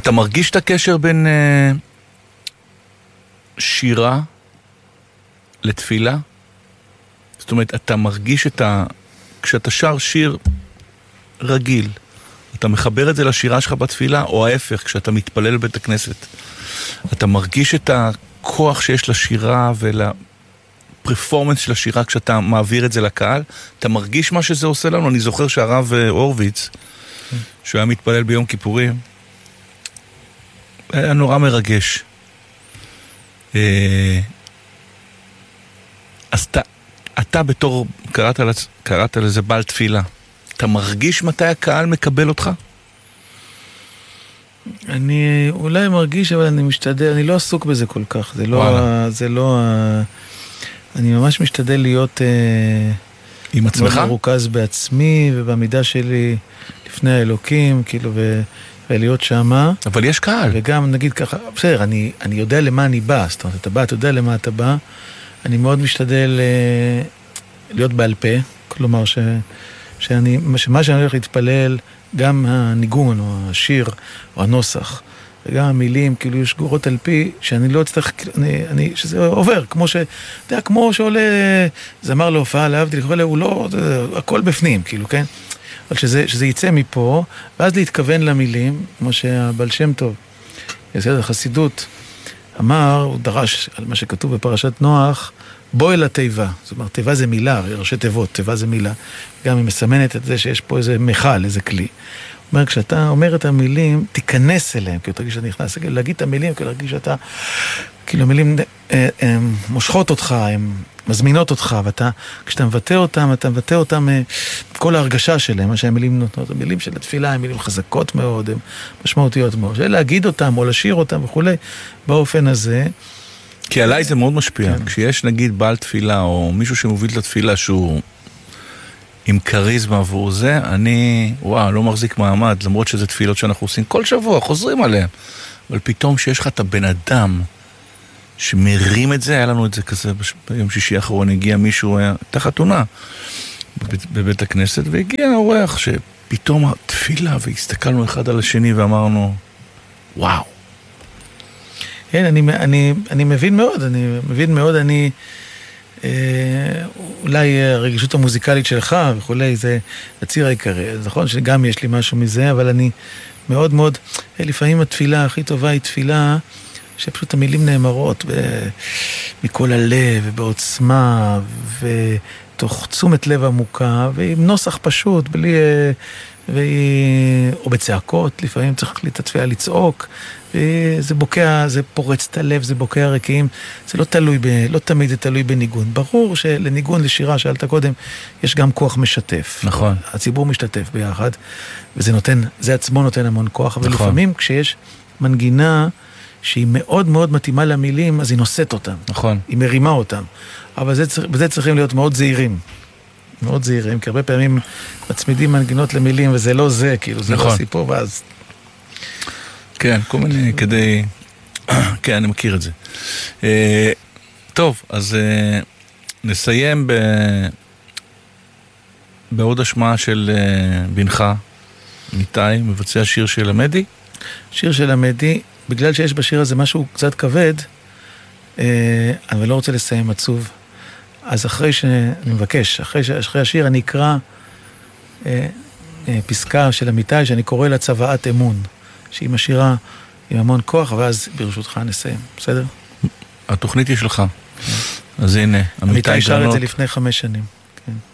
אתה מרגיש את הקשר בין שירה לתפילה? זאת אומרת, אתה מרגיש כשאתה שר שיר רגיל, אתה מחבר את זה לשירה שלך בתפילה, או ההפך, כשאתה מתפלל בבית הכנסת. אתה מרגיש את הכוח שיש לשירה ולפרפורמנס של השירה כשאתה מעביר את זה לקהל. אתה מרגיש מה שזה עושה לנו. אני זוכר שהרב הורוביץ, שהוא היה מתפלל ביום כיפורים, היה נורא מרגש. אז אתה בתור, קראת לזה בעל תפילה, אתה מרגיש מתי הקהל מקבל אותך? אני אולי מרגיש, אבל אני משתדל, אני לא עסוק בזה כל כך, זה לא, אני ממש משתדל להיות עם עצמך? מרוכז בעצמי ובמידה שלי לפני האלוקים, כאילו, ולהיות שמה. אבל יש קהל. וגם נגיד ככה, בסדר, אני יודע למה אני בא, זאת אומרת, אתה בא, אתה יודע למה אתה בא, אני מאוד משתדל להיות בעל פה, כלומר שמה שאני הולך להתפלל, גם הניגון או השיר או הנוסח, וגם המילים, כאילו יש גורות על פי, שאני לא אצטרך, שזה עובר, כמו שעולה זמר להופעה, להבדיל, הוא לא, הכל בפנים, כאילו, כן? אבל שזה יצא מפה, ואז להתכוון למילים, כמו שהבעל שם טוב, יסד החסידות, אמר, הוא דרש על מה שכתוב בפרשת נוח, בוא אל התיבה. זאת אומרת, תיבה זה מילה, ראשי תיבות, תיבה זה מילה. גם היא מסמנת את זה שיש פה איזה מחל, איזה כלי. הוא אומר, כשאתה אומר את המילים, תיכנס אליהם, כאילו תרגיש שאתה נכנס, להגיד את המילים, כאילו להרגיש שאתה, כאילו המילים מושכות אותך, הן מזמינות אותך, כשאתה מבטא אותם, אתה מבטא אותם, כל ההרגשה שלהם, מה שהמילים נותנות. המילים של התפילה הן מילים חזקות מאוד, הן משמעותיות מאוד. להגיד אותם או לשיר אותם וכו', באופן הזה. כי עליי זה מאוד משפיע. כן. כשיש נגיד בעל תפילה, או מישהו שמוביל את התפילה שהוא עם קריזמה עבור זה, אני, לא מחזיק מעמד, למרות שזה תפילות שאנחנו עושים כל שבוע, חוזרים עליהם. אבל פתאום שיש לך את הבן אדם שמרים את זה, היה לנו את זה כזה, ביום שישי האחרון הגיע מישהו, הייתה חתונה בבית הכנסת, והגיע האורח שפתאום התפילה, והסתכלנו אחד על השני ואמרנו, וואו. כן, אני מבין מאוד, אולי הרגישות המוזיקלית שלך וכולי, זה הציר העיקרי. נכון שגם יש לי משהו מזה, אבל אני מאוד מאוד, לפעמים התפילה הכי טובה היא תפילה שפשוט המילים נאמרות מכל הלב ובעוצמה ותוך תשומת לב עמוקה ועם נוסח פשוט, או בצעקות, לפעמים צריך את התפילה לצעוק, זה בוקע, זה פורץ את הלב, זה בוקע רקיעים, זה לא תמיד זה תלוי בניגון. ברור שלניגון, לשירה, שאלת קודם, יש גם כוח משתף. נכון. הציבור משתתף ביחד, זה עצמו נותן המון כוח, אבל נכון. לפעמים כשיש מנגינה שהיא מאוד מאוד מתאימה למילים, אז היא נושאת אותם. נכון. היא מרימה אותם. אבל בזה צריכים להיות מאוד זהירים. מאוד זהירים, כי הרבה פעמים מצמידים מנגינות למילים, וזה לא זה, כאילו, זה נכון. לא סיפור, ואז... כן, כל מיני כדי... כן, אני מכיר את זה. טוב, אז נסיים בעוד השמעה של בנך, ניתי, מבצע שיר של המדי. שיר של המדי, בגלל שיש בשיר הזה משהו קצת כבד, אני לא רוצה לסיים עצוב. אז אחרי שאני מבקש, אחרי השיר אני אקרא פסקה של אמיתי שאני קורא לה צוואת אמון, שהיא משאירה עם המון כוח, ואז ברשותך נסיים, בסדר? התוכנית היא שלך. אז הנה, אמיתי שר את זה לפני 5 שנים. כן.